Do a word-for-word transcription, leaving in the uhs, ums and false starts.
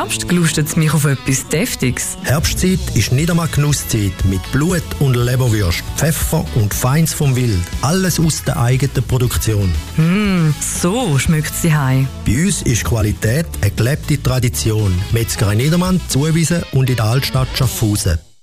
Herbst gelustet es mich auf etwas Deftiges. Herbstzeit ist nicht einmal Genusszeit mit Blut und Leberwürst, Pfeffer und Feins vom Wild. Alles aus der eigenen Produktion. Mmh, so schmeckt sie heim. Bei uns ist Qualität eine gelebte Tradition. Metzgerei Niedermann, Zuwiesen und in der Altstadt Schaffhausen.